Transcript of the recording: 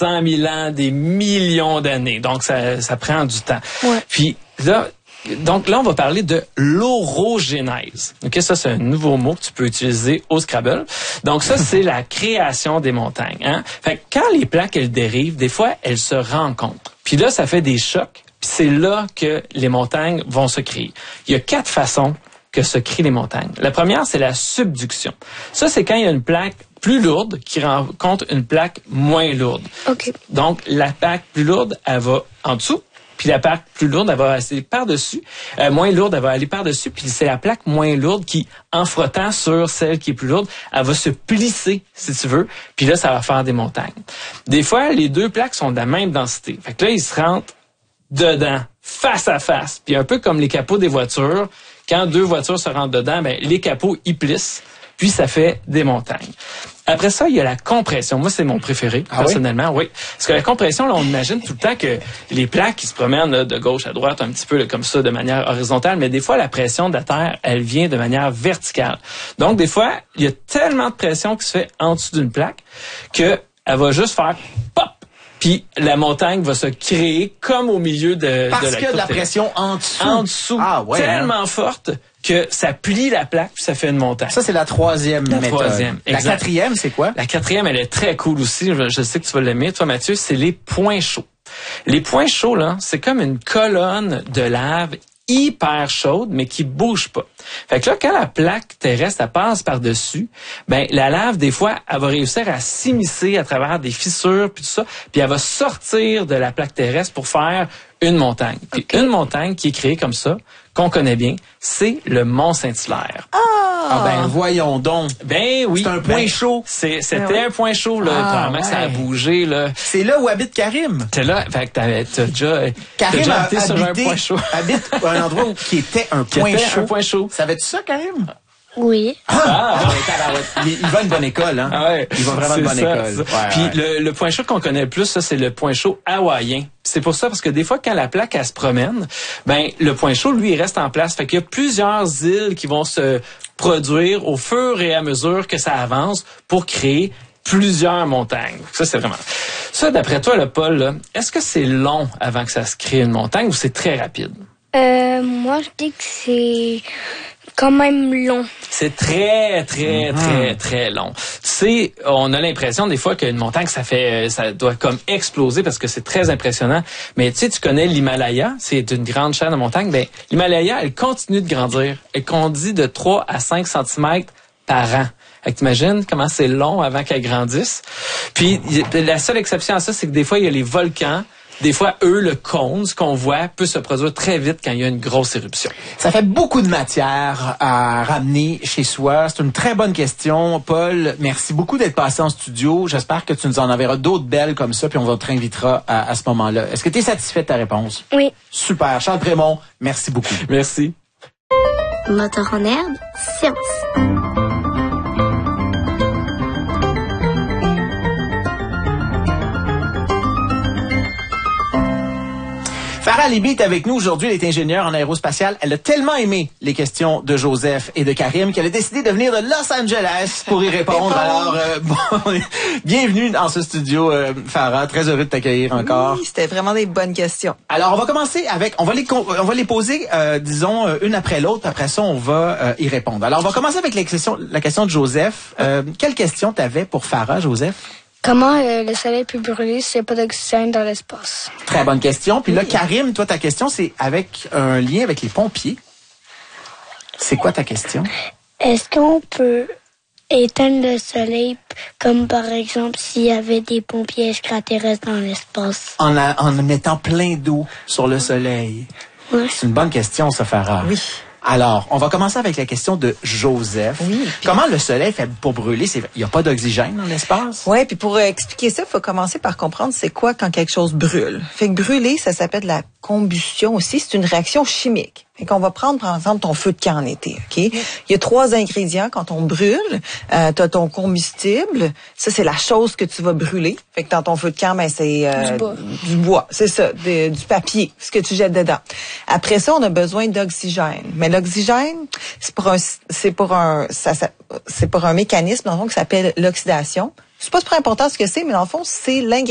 100 000 ans, des millions d'années. Donc, ça prend du temps. Ouais. Puis là, on va parler de l'orogénèse. OK, ça, c'est un nouveau mot que tu peux utiliser au Scrabble. Donc, ça, c'est la création des montagnes. Hein? Fait que quand les plaques, elles dérivent, des fois, elles se rencontrent. Puis là, ça fait des chocs. Puis c'est là que les montagnes vont se créer. Il y a 4 façons que se créent les montagnes. La première, c'est la subduction. Ça, c'est quand il y a une plaque plus lourde qui rencontre une plaque moins lourde. OK. Donc, la plaque plus lourde, elle va en dessous. Puis la plaque plus lourde, elle va aller par-dessus. Moins lourde, elle va aller par-dessus. Puis c'est la plaque moins lourde qui, en frottant sur celle qui est plus lourde, elle va se plisser, si tu veux. Puis là, ça va faire des montagnes. Des fois, les 2 plaques sont de la même densité. Fait que là, ils se rentrent dedans, face à face. Puis un peu comme les capots des voitures, quand 2 voitures se rentrent dedans, ben les capots, ils plissent. Puis ça fait des montagnes. Après ça, il y a la compression. Moi, c'est mon préféré, personnellement, oui. Parce que la compression, là, on imagine tout le temps que les plaques qui se promènent là, de gauche à droite, un petit peu là, comme ça, de manière horizontale, mais des fois, la pression de la Terre, elle vient de manière verticale. Donc, des fois, il y a tellement de pression qui se fait en dessous d'une plaque que elle va juste faire pop! Puis la montagne va se créer comme au milieu de la Parce qu'il y a de la pression en dessous. En dessous, tellement forte que ça plie la plaque puis ça fait une montagne. Ça, c'est la 3e méthode. La exact. 4e, c'est quoi? La 4e, elle est très cool aussi. Je sais que tu vas l'aimer, toi, Mathieu. C'est les points chauds. Les points chauds, là, c'est comme une colonne de lave hyper chaude, mais qui bouge pas. Fait que là, quand la plaque terrestre, elle passe par-dessus, ben, la lave, des fois, elle va réussir à s'immiscer à travers des fissures, puis tout ça, puis elle va sortir de la plaque terrestre pour faire une montagne. Puis une montagne qui est créée comme ça, qu'on connaît bien, c'est le Mont Saint-Hilaire. Ah ben, voyons donc. Ben oui. C'est un point chaud. C'était un point chaud, là. Probablement que ça a bougé, là. C'est là où habite Karim. C'est là. Fait que t'as déjà été sur un point chaud. Habite un endroit qui était un point chaud. Un point chaud. Savais-tu ça, Karim? Oui. Il va à une bonne école, hein? Ah ouais, il va vraiment à une bonne école. Ouais, puis le point chaud qu'on connaît le plus, ça, c'est le point chaud hawaïen. C'est pour ça, parce que des fois, quand la plaque, elle se promène, ben, le point chaud, lui, il reste en place. Fait qu'il y a plusieurs îles qui vont se produire au fur et à mesure que ça avance pour créer plusieurs montagnes. Ça, c'est vraiment... Ça, d'après toi, Paul, là, est-ce que c'est long avant que ça se crée une montagne ou c'est très rapide? Moi, je dis que c'est quand même long. C'est très long. Tu sais, on a l'impression des fois qu'une montagne, ça doit comme exploser parce que c'est très impressionnant. Mais tu sais, tu connais l'Himalaya, c'est une grande chaîne de montagnes. Ben, l'Himalaya, elle continue de grandir. Elle grandit de 3 à 5 cm par an. Fait que t'imagines comment c'est long avant qu'elle grandisse. Puis, la seule exception à ça, c'est que des fois, il y a les volcans. Des fois, le cône, ce qu'on voit, peut se produire très vite quand il y a une grosse éruption. Ça fait beaucoup de matière à ramener chez soi. C'est une très bonne question, Paul. Merci beaucoup d'être passé en studio. J'espère que tu nous en enverras d'autres belles comme ça, puis on te réinvitera à ce moment-là. Est-ce que tu es satisfait de ta réponse? Oui. Super. Charles Prémont, merci beaucoup. Merci. Moteur en herbe, science. Farah Libby est avec nous aujourd'hui. Elle est ingénieure en aérospatiale. Elle a tellement aimé les questions de Joseph et de Karim qu'elle a décidé de venir de Los Angeles pour y répondre. Alors, bienvenue dans ce studio, Farah. Très heureux de t'accueillir encore. Oui, c'était vraiment des bonnes questions. Alors, on va commencer avec... On va les poser, disons, une après l'autre. Après ça, on va y répondre. Alors, on va commencer avec la question de Joseph. Quelle question t'avais pour Farah, Joseph? Comment le soleil peut brûler s'il n'y a pas d'oxygène dans l'espace? Très bonne question. Puis là, Karim, toi, ta question, c'est avec un lien avec les pompiers. C'est quoi ta question? Est-ce qu'on peut éteindre le soleil, comme par exemple s'il y avait des pompiers extraterrestres dans l'espace? En mettant plein d'eau sur le soleil. Oui. C'est une bonne question, ça, Farah. Oui. Alors, on va commencer avec la question de Joseph. Oui. Comment le soleil fait pour brûler? Il n'y a pas d'oxygène dans l'espace? Ouais, puis pour expliquer ça, il faut commencer par comprendre c'est quoi quand quelque chose brûle. Fait que brûler, ça s'appelle la combustion aussi. C'est une réaction chimique. Fait qu'on va prendre, par exemple, ton feu de camp en été, OK? Il y a 3 ingrédients quand on brûle. T'as ton combustible. Ça, c'est la chose que tu vas brûler. Fait que dans ton feu de camp, ben, c'est du bois. C'est ça, du papier, ce que tu jettes dedans. Après ça, on a besoin d'oxygène. Mais l'oxygène, c'est pour un mécanisme, dans le fond, qui s'appelle l'oxydation. C'est pas super important ce que c'est, mais dans le fond, c'est l'ingrédient